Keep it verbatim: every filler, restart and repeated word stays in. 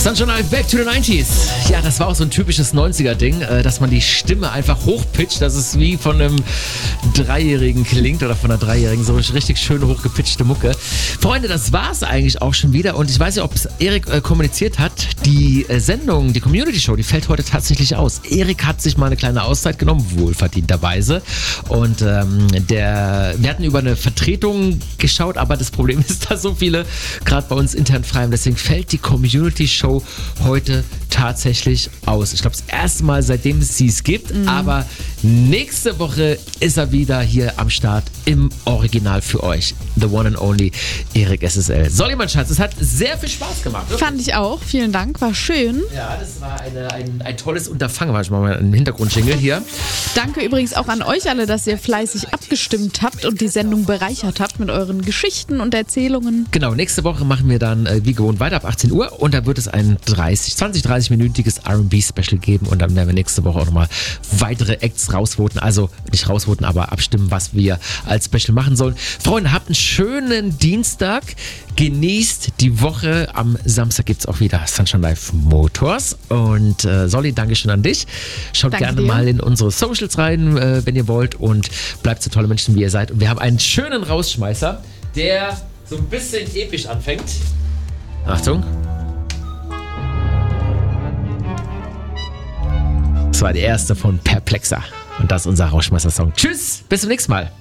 Sunshine Live, Back to the nineties. Ja, das war auch so ein typisches neunziger-Ding, dass man die Stimme einfach hochpitcht, dass es wie von einem Dreijährigen klingt oder von einer Dreijährigen, so richtig schöne hochgepitchte Mucke. Freunde, das war's eigentlich auch schon wieder und ich weiß nicht, ob es Erik äh, kommuniziert hat, die äh, Sendung, die Community Show, die fällt heute tatsächlich aus. Erik hat sich mal eine kleine Auszeit genommen, wohlverdienterweise, und ähm, der, wir hatten über eine Vertretung geschaut, aber das Problem ist, dass so viele gerade bei uns intern frei haben, deswegen fällt die Community Show heute tatsächlich aus. Ich glaube, das erste Mal, seitdem es sie es gibt, mhm. aber nächste Woche ist er wieder hier am Start im Original für euch. The one and only Erik S S L. Solly, mein Schatz, es hat sehr viel Spaß gemacht. Wirklich. Fand ich auch. Vielen Dank. War schön. Ja, das war eine, ein, ein tolles Unterfangen. Warte mal einen Hintergrundjingle hier. Danke übrigens auch an euch alle, dass ihr fleißig abgestimmt habt und die Sendung bereichert habt mit euren Geschichten und Erzählungen. Genau, nächste Woche machen wir dann äh, wie gewohnt weiter ab achtzehn Uhr und da wird es ein dreißig, zwanzig, dreißig-minütiges R and B-Special geben und dann werden wir nächste Woche auch nochmal weitere Acts rausvoten. Also nicht rausvoten, aber abstimmen, was wir als Special machen sollen. Freunde, habt einen schönen Dienstag. Genießt die Woche. Am Samstag gibt es auch wieder Sunshine Live Motors. Und äh, Solly, Dankeschön an dich. Schaut Danke gerne dir. mal in unsere Socials rein, äh, wenn ihr wollt. Und bleibt so tolle Menschen, wie ihr seid. Und wir haben einen schönen Rausschmeißer, der so ein bisschen episch anfängt. Achtung. Das war der erste von Perplexa. Und das ist unser Rausschmeißer-Song. Tschüss, bis zum nächsten Mal.